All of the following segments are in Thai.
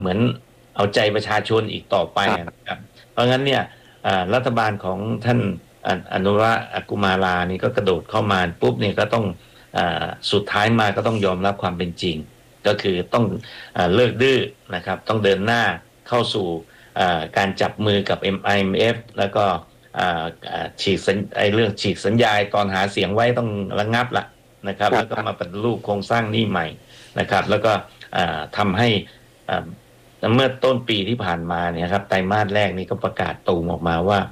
เหมือนเอาใจประชาชนอีกต่อไปครับนะครับเพราะงั้นเนี่ยรัฐบาลของท่านอนุรักษ์กุมารานี่ก็กระโดดเข้ามาปุ๊บเนี่ยก็ต้องสุดท้ายมาก็ต้องยอมรับความเป็นจริงก็คือต้องเลิกดื้อนะครับต้องเดินหน้าเข้าสู่การจับมือกับ IMF แล้วก็ฉีกสัญไอ้เรื่องฉีกสัญญาตอนหาเสียงไว้ต้องระงับละนะครับแล้วก็ครับมาปฏิรูปโครงสร้างหนี้ใหม่นะครับแล้วก็ทำให้เมื่อต้นปีที่ผ่านมาเนี่ยครับไตรมาสแรกนี่ก็ประกาศตูมออกมาว่า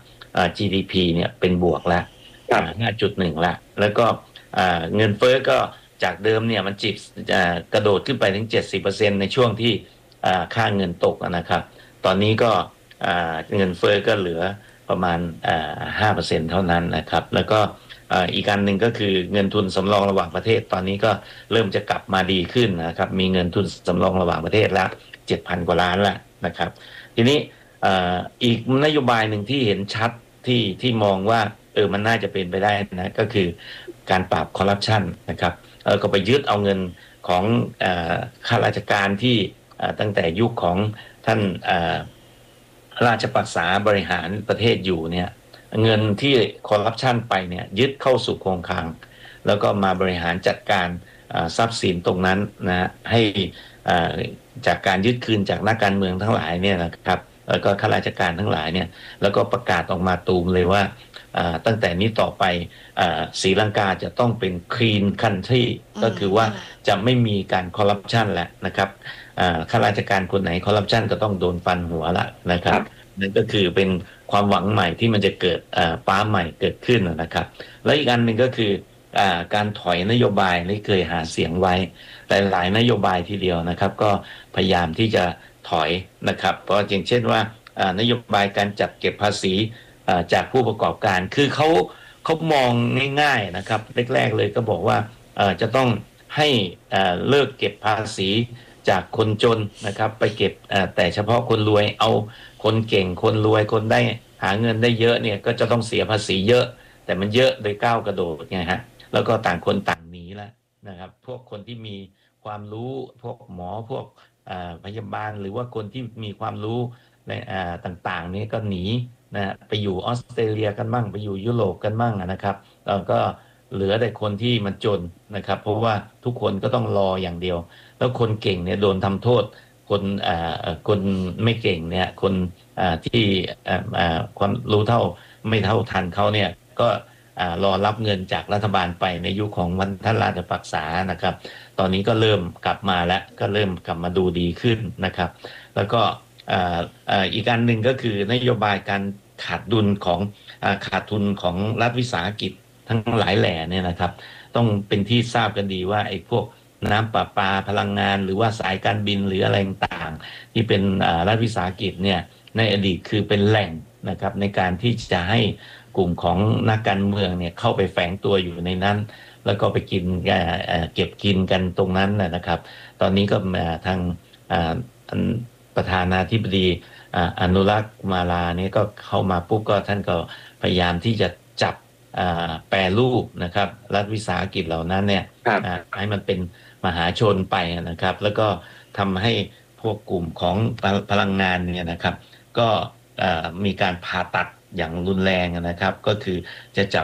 GDP เนี่ยเป็นบวกแล้วครับ 5.1ละแล้วก็เงินเฟ้อก็จากเดิมเนี่ยมันจิบกระโดดขึ้นไปถึง70%ในช่วงที่ค่าเงินตกนะครับตอนนี้ก็เงินเฟ้อก็เหลือประมาณ5%เท่านั้นนะครับแล้วก็อีกอันหนึ่งก็คือเงินทุนสำรองระหว่างประเทศตอนนี้ก็เริ่มจะกลับมาดีขึ้นนะครับมีเงินทุนสำรองระหว่างประเทศแล้ว7,000 กว่าล้านแล้วนะครับทีนี้อีกนโยบายหนึ่งที่เห็นชัดที่มองว่ามันน่าจะเป็นไปได้นะก็คือการปราบคอร์รัปชันนะครับก็ไปยึดเอาเงินของข้าราชการที่ตั้งแต่ยุคของท่านราชปักษาบริหารประเทศอยู่เนี่ยเงินที่คอร์รัปชันไปเนี่ยยึดเข้าสู่โครงคลังแล้วก็มาบริหารจัดการทรัพย์สินตรงนั้นนะให้จากการยึดคืนจากนักการเมืองทั้งหลายเนี่ยนะครับแล้วก็ข้าราชการทั้งหลายเนี่ยแล้วก็ประกาศออกมาตูมเลยว่าตั้งแต่นี้ต่อไปศรีลังกาจะต้องเป็น clean country ก็คือว่าจะไม่มีการคอร์รัปชันแล้วนะครับข้าราชการคนไหนคอร์รัปชันก็ต้องโดนฟันหัวละนะครับนั่นก็คือเป็นความหวังใหม่ที่มันจะเกิดฟ้าใหม่เกิดขึ้นนะครับแล้วอีกอันหนึ่งก็คือการถอยนโยบายที่เคยหาเสียงไว้หลายนโยบายทีเดียวนะครับก็พยายามที่จะถอยนะครับเพราะอย่างเช่นว่านโยบายการจัดเก็บภาษีจากผู้ประกอบการคือเขามองง่ายๆนะครับแรกๆเลยก็บอกว่าจะต้องให้เลิกเก็บภาษีจากคนจนนะครับไปเก็บแต่เฉพาะคนรวยเอาคนเก่งคนรวยคนได้หาเงินได้เยอะเนี่ยก็จะต้องเสียภาษีเยอะแต่มันเยอะโดยก้าวกระโดดไงฮะแล้วก็ต่างคนต่างหนีแล้วนะครับพวกคนที่มีความรู้พวกหมอพวกพยาบาลหรือว่าคนที่มีความรู้ในต่างๆนี้ก็หนีนะไปอยู่ออสเตรเลียกันบ้างไปอยู่ยุโรปกันบ้างนะครับแล้วก็เหลือแต่คนที่มันจนนะครับเพราะว่าทุกคนก็ต้องรออย่างเดียวแล้วคนเก่งเนี่ยโดนทำโทษคนคนไม่เก่งเนี่ยคนที่ความรู้เท่าไม่เท่าทันเขาเนี่ยก็รอรับเงินจากรัฐบาลไปในยุคของวันท่านราชปักษานะครับตอนนี้ก็เริ่มกลับมาแล้วก็เริ่มกลับมาดูดีขึ้นนะครับแล้วก็อีกอันหนึ่งก็คือนโยบายการขาดดุลของขาดทุนของรัฐวิสาหกิจทั้งหลายแหล่เนี่ยนะครับต้องเป็นที่ทราบกันดีว่าไอ้พวกน้ำประปาพลังงานหรือว่าสายการบินหรืออะไรต่างๆที่เป็นรัฐวิสาหกิจเนี่ยในอดีตคือเป็นแหล่งนะครับในการที่จะให้กลุ่มของนักการเมืองเนี่ยเข้าไปแฝงตัวอยู่ในนั้นแล้วก็ไปกินเก็บกินกันตรงนั้นนะครับตอนนี้ก็ทางประธานาธิบดีอนุรักษ์มาลาเนี่ยก็เข้ามาปุ๊บก็ท่านก็พยายามที่จะจับแปรรูปนะครับรัฐวิสาหกิจเหล่านั้นเนี่ยให้มันเป็นมหาชนไปนะครับแล้วก็ทำให้พวกกลุ่มของพลังงานเนี่ยนะครับก็มีการผ่าตัดอย่างรุนแรงนะครับก็คือจะจับ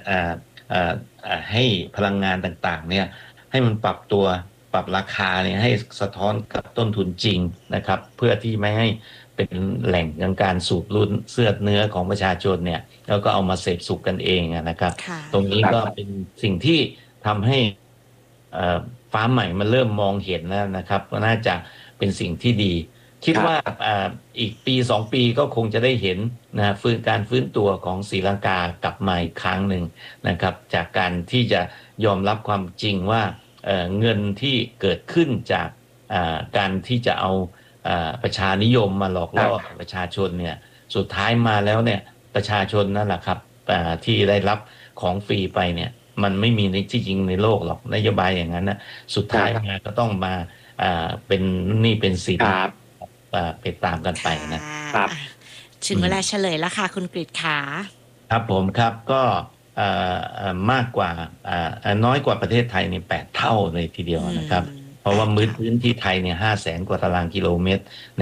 ให้พลังงานต่างๆเนี่ยให้มันปรับตัวปรับราคาเนี่ยให้สะท้อนกับต้นทุนจริงนะครับเพื่อที่ไม่ให้เป็นแหล่งของการสูบรุ่นเสื้อเนื้อของประชาชนเนี่ยแล้วก็เอามาเสพสุขกันเองนะครับตรงนี้ก็เป็นสิ่งที่ทำให้ฟ้าใหม่มันเริ่มมองเห็นแล้วนะครับก็น่าจะเป็นสิ่งที่ดีคิดว่าอีกปี2 ปีก็คงจะได้เห็นนะการฟื้นตัวของศรีลังกากลับมาอีกครั้งหนึ่งนะครับจากการที่จะยอมรับความจริงว่าเงินที่เกิดขึ้นจากการที่จะเอาประชานิยมมาหลอกล่อประชาชนเนี่ยสุดท้ายมาแล้วเนี่ยประชาชนนั่นแหละครับที่ได้รับของฟรีไปเนี่ยมันไม่มีในที่จริงในโลกหรอกนโยบายอย่างนั้นนะสุดท้ายมาก็ต้องมาเป็นนี่เป็นสินไปตามกันไปนะครับถึงเวลาเฉลยแล้วค่ะคุณกฤษขาครับผมครับก็มากกว่าน้อยกว่าประเทศไทยใน8 เท่าเลยทีเดียวนะครับเพราะว่าพื้นที่ไทยเนี่ย500,000 กว่าตารางกิโลเมตร